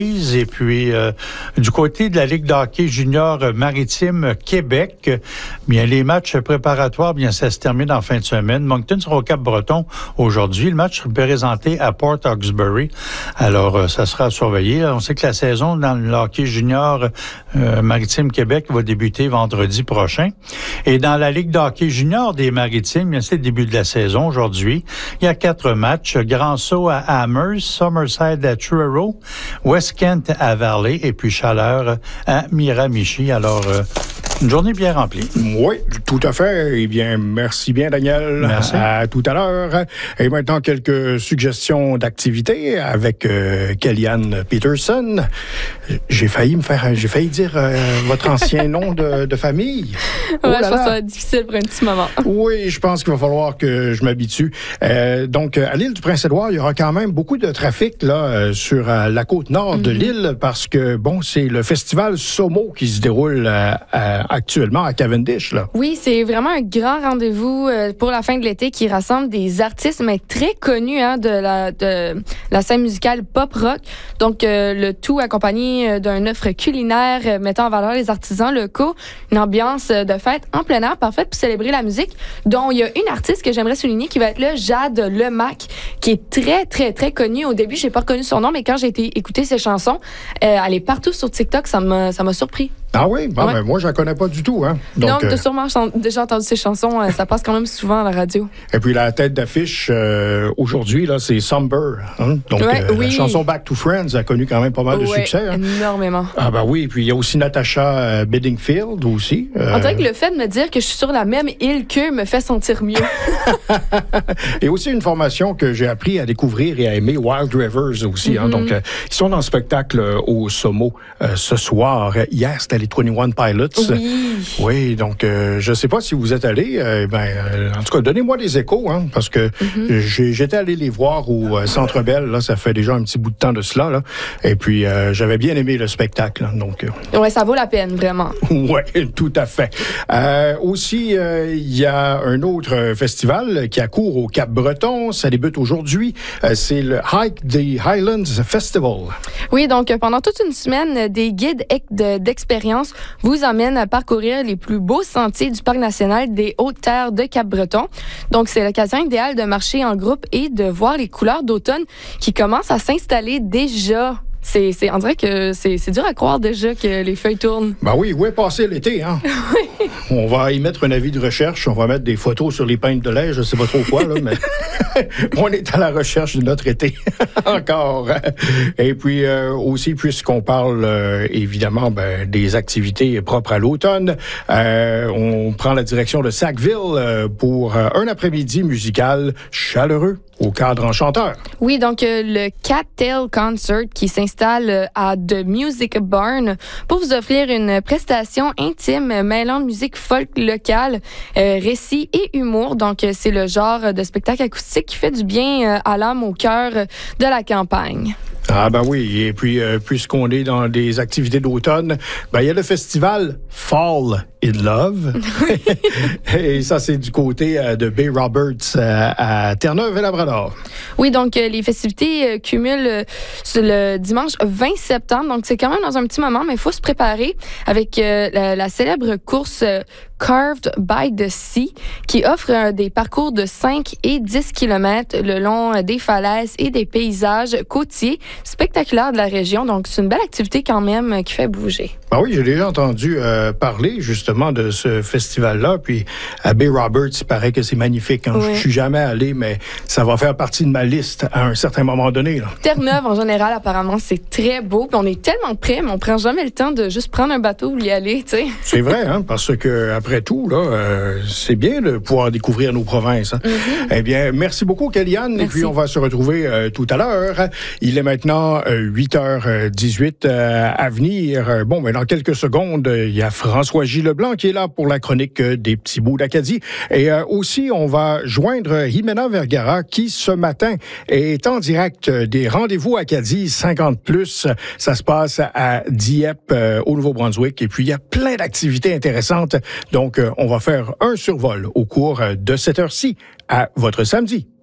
Et puis, du côté de la Ligue de hockey junior maritime Québec, bien, les matchs préparatoires, bien, ça se termine en fin de semaine. Moncton sera au Cap-Breton aujourd'hui. Le match sera présenté à Port Hawkesbury. Alors, ça sera surveillé. On sait que la saison dans le hockey junior maritime Québec va débuter vendredi prochain. Et dans la Ligue de hockey junior des maritimes, bien, c'est le début de la saison aujourd'hui. Il y a 4 matchs. Grand Sault à Amherst, Summerside à Truro, West Kent à Varley et puis Chaleur à Miramichi. Alors, une journée bien remplie. Oui, tout à fait. Eh bien, merci bien, Daniel. Merci. À tout à l'heure. Et maintenant, quelques suggestions d'activités avec Kellyanne Peterson. J'ai failli dire votre ancien nom de famille. Ouais, je pense que ça va être difficile pour un petit moment. Oui, je pense qu'il va falloir que je m'habitue. Donc, à l'île du Prince-Édouard, il y aura quand même beaucoup de trafic là sur la côte nord de l'île parce que, bon, c'est le festival Somo qui se déroule actuellement à Cavendish, là. Oui, c'est vraiment un grand rendez-vous pour la fin de l'été qui rassemble des artistes, mais très connus de la scène musicale pop-rock. Donc, le tout accompagné d'une offre culinaire mettant en valeur les artisans locaux. Une ambiance de fête en plein air, parfaite pour célébrer la musique, dont il y a une artiste que j'aimerais souligner qui va être là, Jade Lemac, qui est très, très, très connue. Au début, j'ai pas reconnu son nom, mais quand j'ai été écouter ses chansons, elle est partout sur TikTok, ça m'a surpris. Ah oui? Bon, ouais. Ben, moi, je la connais pas du tout. Hein? Donc, non, tu as sûrement déjà entendu ses chansons. Ça passe quand même souvent à la radio. Et puis, la tête d'affiche aujourd'hui, là, c'est Somber. Hein? Donc, oui. La chanson Back to Friends a connu quand même pas mal de succès. Hein? Énormément. Ah ben oui, puis il y a aussi Natasha Bedingfield aussi. On dirait que le fait de me dire que je suis sur la même île qu'eux me fait sentir mieux. Et aussi une formation que j'ai appris à découvrir et à aimer, Wild Rivers aussi. Hein? Donc, ils sont dans le spectacle au Somo ce soir. Hier, c'était les 21 Pilots. Oui. Oui, donc je sais pas si vous êtes allés. En tout cas, donnez-moi des échos, hein, parce que j'étais allé les voir au Centre Bell. Là, ça fait déjà un petit bout de temps de cela. Là. Et puis, j'avais bien aimé le spectacle. Hein, donc, ouais, ça vaut la peine, vraiment. Oui, tout à fait. Aussi, il y a un autre festival qui accourt au Cap-Breton. Ça débute aujourd'hui. C'est le Hike the Highlands Festival. Oui, donc pendant toute une semaine, des guides d'expérience vous emmènent à parcourir les plus beaux sentiers du Parc national des Hautes-Terres de Cap-Breton. Donc, c'est l'occasion idéale de marcher en groupe et de voir les couleurs d'automne qui commencent à s'installer déjà. On dirait que c'est dur à croire déjà que les feuilles tournent. Ben oui, où est passé l'été, hein? Oui. On va y mettre un avis de recherche, on va mettre des photos sur les peintes de lait, je sais pas trop quoi, là, mais on est à la recherche de notre été encore. Et puis aussi, puisqu'on parle évidemment des activités propres à l'automne, on prend la direction de Sackville pour un après-midi musical chaleureux au cadre enchanteur. Oui, donc le Cattail Concert qui s'installe à The Music Barn pour vous offrir une prestation intime mêlant musique folk locale, récit et humour. Donc, c'est le genre de spectacle acoustique qui fait du bien à l'âme, au cœur de la campagne. Ah ben oui, et puis puisqu'on est dans des activités d'automne, il y a le festival Fall in Love. Et ça, c'est du côté de Bay Roberts à Terre-Neuve-et-Labrador. Oui, donc les festivités cumulent le dimanche 20 septembre. Donc, c'est quand même dans un petit moment, mais il faut se préparer avec la célèbre course Carved by the Sea, qui offre des parcours de 5 et 10 km le long des falaises et des paysages côtiers spectaculaires de la région. Donc, c'est une belle activité quand même qui fait bouger. Ben oui, j'ai déjà entendu parler justement de ce festival-là. Puis à Bay Roberts, il paraît que c'est magnifique. Hein? Oui. Je suis jamais allé, mais ça va faire partie de ma liste à un certain moment donné. Là. Terre-Neuve, en général, apparemment, c'est très beau. Puis on est tellement près, mais on prend jamais le temps de juste prendre un bateau ou y aller, tu sais. C'est vrai, hein, parce que après tout, là, c'est bien de pouvoir découvrir nos provinces. Hein. Eh bien, merci beaucoup, Kellyanne. Merci. Et puis, on va se retrouver tout à l'heure. Il est maintenant 8h18 à venir. Bon, dans quelques secondes, il y a François-J. Leblanc qui est là pour la chronique des petits bouts d'Acadie. Et aussi, on va joindre Jimena Vergara qui, ce matin, est en direct des rendez-vous Acadie 50+. Ça se passe à Dieppe, au Nouveau-Brunswick. Et puis, il y a plein d'activités intéressantes. Donc, on va faire un survol au cours de cette heure-ci à votre samedi.